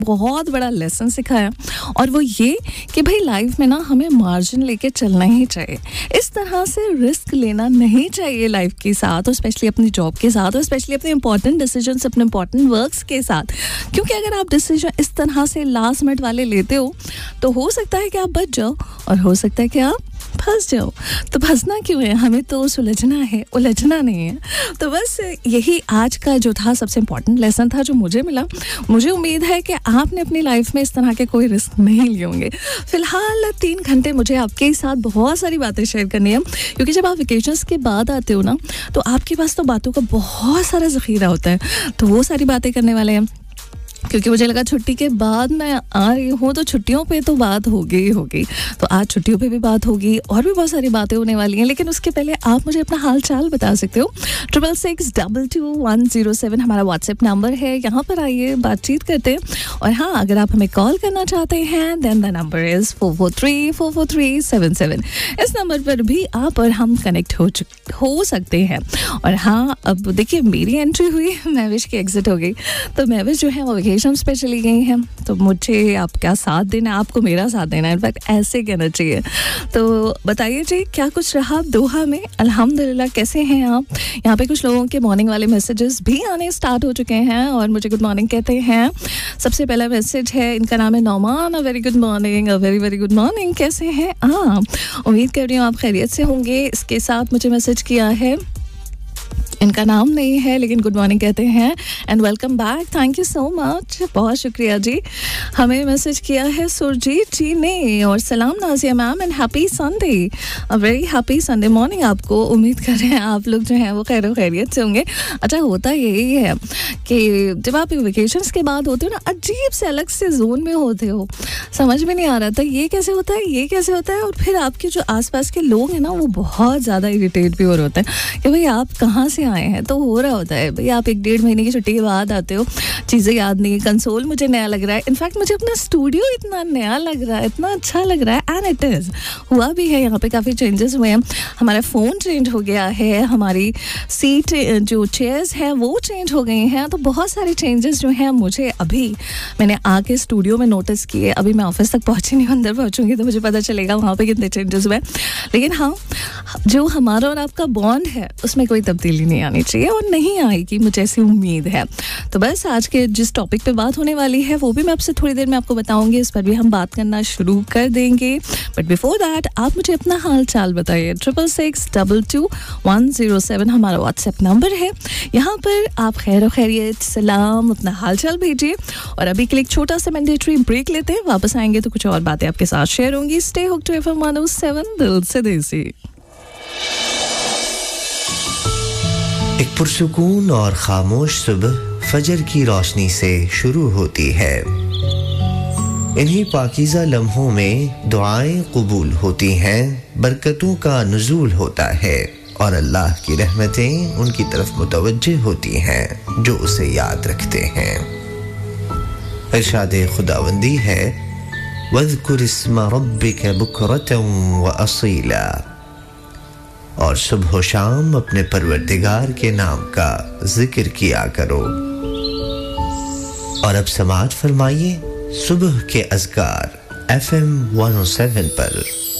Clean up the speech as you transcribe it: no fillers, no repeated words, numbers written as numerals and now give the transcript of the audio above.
बहुत बड़ा लेसन सिखाया, और वो ये कि भाई लाइफ में ना हमें मार्जिन लेके चलना ही चाहिए। इस तरह से रिस्क लेना नहीं चाहिए लाइफ के साथ, और स्पेशली अपनी जॉब के साथ, और स्पेशली अपने इंपॉर्टेंट डिसीजंस, अपने इंपॉर्टेंट वर्क्स के साथ। क्योंकि अगर आप डिसीजन इस तरह से लास्ट मिनट वाले लेते हो तो हो सकता है कि आप बच जाओ, और हो सकता है कि आप फंस जाओ। तो फंसना क्यों है, हमें तो सुलझना है, उलझना नहीं है। तो बस यही आज का जो था सबसे इम्पॉर्टेंट लेसन था जो मुझे मिला। मुझे उम्मीद है कि आपने अपनी लाइफ में इस तरह के कोई रिस्क नहीं लिए होंगे। फिलहाल 3 घंटे मुझे आपके साथ बहुत सारी बातें शेयर करनी है, क्योंकि जब आप वेकेशंस के बाद आते हो ना तो आपके पास तो बातों का बहुत सारा ज़ख़ीरा होता है। तो वो सारी बातें करने वाले हैं, क्योंकि मुझे लगा छुट्टी के बाद मैं आ रही हूँ तो छुट्टियों पे तो बात होगी ही होगी। तो आज छुट्टियों पे भी बात होगी और भी बहुत सारी बातें होने वाली हैं। लेकिन उसके पहले आप मुझे अपना हाल चाल बता सकते हो। 66622107 हमारा व्हाट्सएप नंबर है, यहाँ पर आइए बातचीत करते हैं। और हाँ, अगर आप हमें कॉल करना चाहते हैं देन द नंबर इज़ 44344377। इस नंबर पर भी आप और हम कनेक्ट हो सकते हैं। और हाँ, अब देखिए मेरी एंट्री हुई, महविश की एग्जिट हो गई। तो महविश जो है वो वेकेशंस पे चली गई हैं, तो मुझे आपका साथ देना, आपको मेरा साथ देना, इनफैक्ट ऐसे कहना चाहिए। तो बताइए जी क्या कुछ रहा दोहा में। अल्हम्दुलिल्लाह, कैसे हैं आप? यहाँ पे कुछ लोगों के मॉर्निंग वाले मैसेजेस भी आने स्टार्ट हो चुके हैं और मुझे गुड मॉर्निंग कहते हैं। सबसे पहला मैसेज है, इनका नाम है Nauman. A very good morning, a very very good morning. कैसे हैं आप? उम्मीद कर रही हूँ आप खैरियत से होंगे। इसके साथ मुझे मैसेज किया है, इनका नाम नहीं है लेकिन गुड मॉर्निंग कहते हैं and welcome back, thank you so much, बहुत शुक्रिया जी। हमें मैसेज किया है सुरजीत जी ने, और सलाम Nazia ma'am and happy Sunday, a very happy Sunday morning आपको। उम्मीद कर रहे हैं आप लोग जो हैं वो खैर खैरियत से होंगे। अच्छा, होता यही है कि जब आप वेकेशंस के बाद होते हो ना, अजीब से अलग से जोन में होते हो, समझ में नहीं आ रहा था ये कैसे होता है, ये कैसे होता है। और फिर आपके जो आसपास के लोग हैं ना वो बहुत ज़्यादा इरिटेट भी हो रहे होते हैं कि भाई आप कहाँ से आए हैं। तो हो रहा होता है भाई, आप 1-1.5 महीने की छुट्टी के बाद आते हो, चीज़ें याद नहीं है। कंसोल मुझे नया लग रहा है, इनफैक्ट मुझे अपना स्टूडियो इतना नया लग रहा है, इतना अच्छा लग रहा है, एंड इट इज़ हुआ भी है। यहाँ पे काफ़ी चेंजेस हुए हैं, हमारा फ़ोन चेंज हो गया है, हमारी सीट जो चेयर्स हैं वो चेंज हो गई हैं। तो बहुत सारे चेंजेस जो हैं मुझे अभी मैंने आके स्टूडियो में नोटिस किए। अभी मैं ऑफिस तक पहुँची नहीं, अंदर पहुँचूंगी तो मुझे पता चलेगा वहाँ पे कितने चेंजेस हुए। लेकिन हाँ, जो हमारा और आपका बॉन्ड है उसमें कोई तब्दीली नहीं आनी चाहिए, और नहीं आएगी, मुझे ऐसी उम्मीद है। तो बस आज के जिस टॉपिक पे बात होने वाली है वो भी मैं आपसे थोड़ी देर में आपको बताऊंगी, इस पर भी हम बात करना शुरू कर देंगे। बट बिफोर दैट आप मुझे अपना हाल चाल बताइए। 66622107 हमारा व्हाट्सएप नंबर है, यहाँ पर आप खैर खैरियत, सलाम, अपना हाल चाल भेजिए। और अभी के लिए एक छोटा सा मैंडेटरी ब्रेक लेते हैं, वापस आएंगे तो कुछ और बातें आपके साथ शेयर होंगी। स्टे हुक्ड टू FM 107 दिल से देसी। एक पुरसुकून और खामोश सुबह फजर की रोशनी से शुरू होती है। इन्हीं पाकीज़ा लम्हों में दुआएं कबूल होती हैं, बरकतों का नुज़ूल होता है और अल्लाह की रहमतें उनकी तरफ मुतवज्जे होती हैं जो उसे याद रखते हैं। इरशाद खुदावंदी है, वज़कुर इस्मा रब्बिक बुकरतन व असीला, और सुबह व शाम अपने परवरदिगार के नाम का जिक्र किया करो। और अब समाअत फरमाइए सुबह के अज़कार FM 107 पर।